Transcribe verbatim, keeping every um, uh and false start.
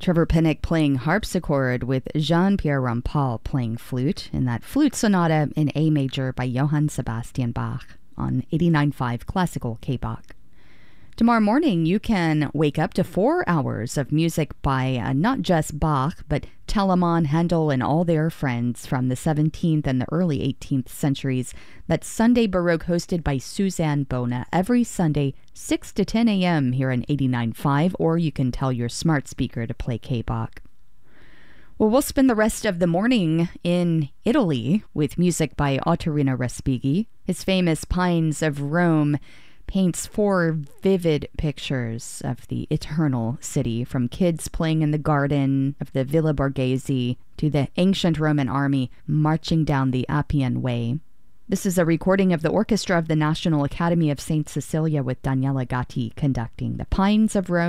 Trevor Pinnock playing harpsichord with Jean-Pierre Rampal playing flute in that flute sonata in A major by Johann Sebastian Bach on eighty-nine point five Classical K-Bach. Tomorrow morning, you can wake up to four hours of music by uh, not just Bach, but Telemann, Handel, and all their friends from the seventeenth and the early eighteenth centuries. That's Sunday Baroque, hosted by Suzanne Bona, every Sunday, six to ten a.m. here on eighty-nine point five, or you can tell your smart speaker to play K-Bach. Well, we'll spend the rest of the morning in Italy with music by Ottorino Respighi. His famous Pines of Rome paints four vivid pictures of the eternal city, from kids playing in the garden of the Villa Borghese to the ancient Roman army marching down the Appian Way. This is a recording of the orchestra of the National Academy of Saint Cecilia with Daniela Gatti conducting the Pines of Rome.